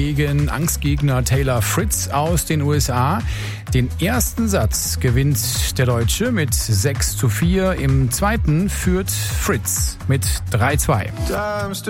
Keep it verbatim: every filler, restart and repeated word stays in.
gegen Angstgegner Taylor Fritz aus den U S A. Den ersten Satz gewinnt der Deutsche mit sechs zu vier. Im zweiten führt Fritz mit drei zwei.